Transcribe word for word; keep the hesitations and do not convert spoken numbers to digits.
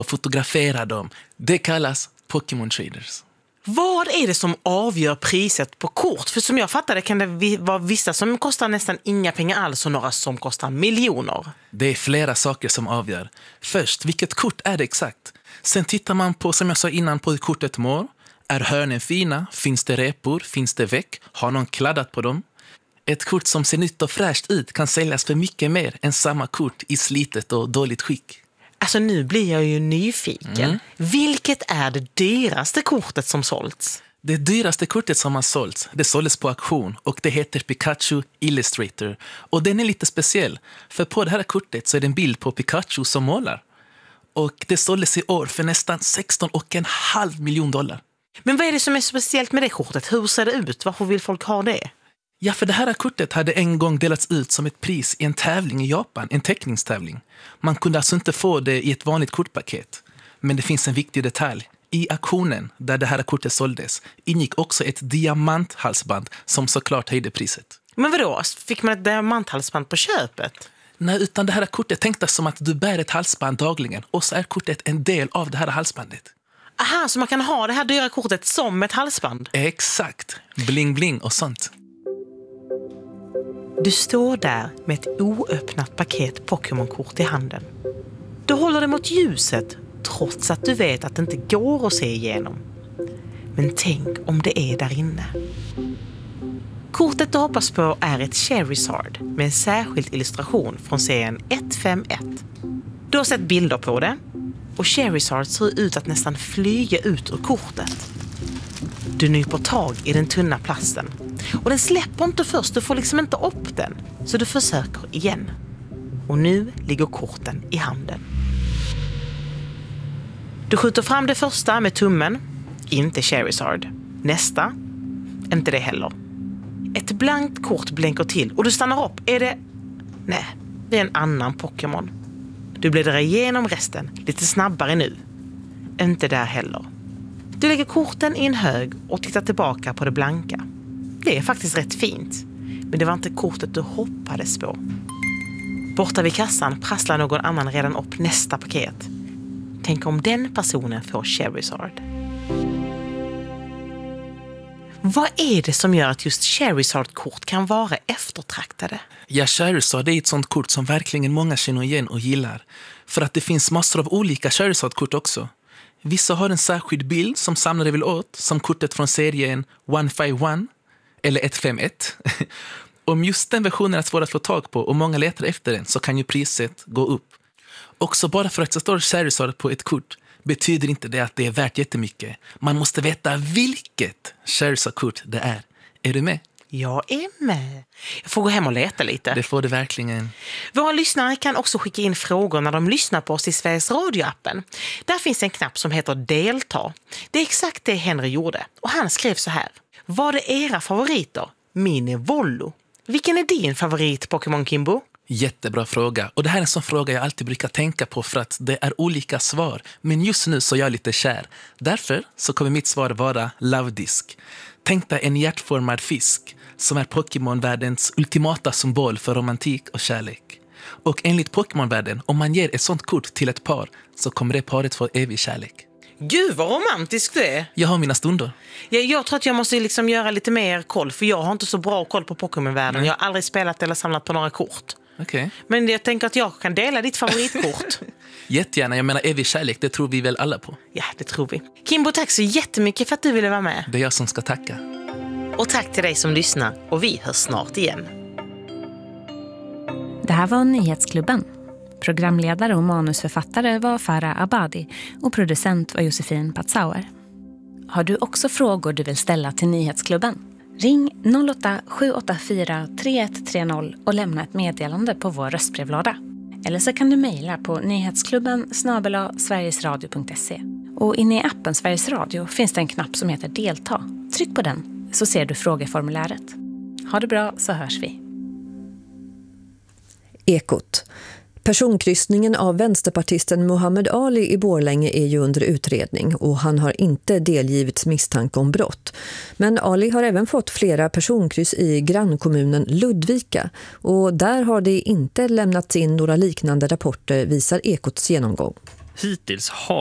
och fotografera dem. Det kallas Pokémon traders. Vad är det som avgör priset på kort? För som jag fattar det kan det vara vissa som kostar nästan inga pengar alls och några som kostar miljoner. Det är flera saker som avgör. Först, vilket kort är det exakt? Sen tittar man på, som jag sa innan, på hur kortet mår. Är hörnen fina? Finns det repor? Finns det veck? Har någon kladdat på dem? Ett kort som ser nytt och fräscht ut kan säljas för mycket mer än samma kort i slitet och dåligt skick. Alltså nu blir jag ju nyfiken. Mm. Vilket är det dyraste kortet som sålts? Det dyraste kortet som har sålts, det såldes på auktion och det heter Pikachu Illustrator. Och den är lite speciell, för på det här kortet så är det en bild på Pikachu som målar. Och det såldes i år för nästan sexton och en halv miljon dollar. Men vad är det som är speciellt med det kortet? Hur ser det ut? Varför vill folk ha det? Ja, för det här kortet hade en gång delats ut som ett pris i en tävling i Japan, en teckningstävling. Man kunde alltså inte få det i ett vanligt kortpaket. Men det finns en viktig detalj. I auktionen där det här kortet såldes ingick också ett diamanthalsband som såklart höjde priset. Men vadå? Fick man ett diamanthalsband på köpet? Nej, utan det här kortet tänktes som att du bär ett halsband dagligen och så är kortet en del av det här halsbandet. Aha, så man kan ha det här dyra kortet som ett halsband? Exakt. Bling bling och sånt. Du står där med ett oöppnat paket Pokémon-kort i handen. Du håller det mot ljuset trots att du vet att det inte går att se igenom. Men tänk om det är där inne. Kortet du hoppas på är ett Charizard med en särskild illustration från serien ett fem ett. Du har sett bilder på det och Charizard ser ut att nästan flyga ut ur kortet. Du nyper tag i den tunna plasten och den släpper inte först, du får liksom inte upp den. Så du försöker igen. Och nu ligger korten i handen. Du skjuter fram det första med tummen, inte Charizard. Nästa, inte det heller. Ett blankt kort blänker till och du stannar upp. Är det... Nej, det är en annan Pokémon. Du bläddrar igenom resten lite snabbare nu. Inte där heller. Du lägger korten i en hög och tittar tillbaka på det blanka. Det är faktiskt rätt fint, men det var inte kortet du hoppades på. Borta vid kassan prasslar någon annan redan upp nästa paket. Tänk om den personen får Charizard. Vad är det som gör att just Charizard-kort kan vara eftertraktade? Ja, Charizard är ett sånt kort som verkligen många känner igen och gillar. För att det finns massor av olika Charizard-kort också. Vissa har en särskild bild som samlare vill åt, som kortet från serien ett fem ett eller ett fem ett. Om just den versionen är svår att få tag på och många letar efter den så kan ju priset gå upp. Också bara för att det står Charizard på ett kort betyder inte det att det är värt jättemycket. Man måste veta vilket Charizard-kort det är. Är du med? Jag är med. Jag får gå hem och leta lite. Det får du verkligen. Våra lyssnare kan också skicka in frågor när de lyssnar på oss i Sveriges Radio-appen. Där finns en knapp som heter Delta. Det är exakt det Henry gjorde. Och han skrev så här. Vad är era favoriter? Min är Vollo. Vilken är din favorit, Pokémon Kimbo? Jättebra fråga. Och det här är en sån fråga jag alltid brukar tänka på för att det är olika svar. Men just nu så är jag lite kär. Därför så kommer mitt svar vara Lovedisk. Tänk dig en hjärtformad fisk som är Pokémon-världens ultimata symbol för romantik och kärlek. Och enligt Pokémon-världen, om man ger ett sånt kort till ett par så kommer det paret få evig kärlek. Gud vad romantiskt det är. Jag har mina stunder. Jag, jag tror att jag måste liksom göra lite mer koll, för jag har inte så bra koll på Pokémon-världen. Mm. Jag har aldrig spelat eller samlat på några kort. Okay. Men jag tänker att jag kan dela ditt favoritkort. Jättegärna, jag menar evig kärlek, det tror vi väl alla på. Ja, det tror vi. Kimbo, tack så jättemycket för att du ville vara med. Det är jag som ska tacka. Och tack till dig som lyssnar, och vi hörs snart igen. Det här var Nyhetsklubben. Programledare och manusförfattare var Farah Abadi och producent var Josefin Patzauer. Har du också frågor du vill ställa till Nyhetsklubben? Ring noll åtta sju åtta fyra tre ett tre noll och lämna ett meddelande på vår röstbrevlåda. Eller så kan du mejla på nyhetsklubben snabel-a sverigesradio punkt se. Och inne i appen Sveriges Radio finns det en knapp som heter Delta. Tryck på den så ser du frågeformuläret. Ha det bra, så hörs vi. Ekot. Personkryssningen av vänsterpartisten Muhammad Ali i Borlänge är ju under utredning och han har inte delgivits misstanke om brott. Men Ali har även fått flera personkryss i grannkommunen Ludvika och där har det inte lämnats in några liknande rapporter, visar Ekots genomgång. hittills har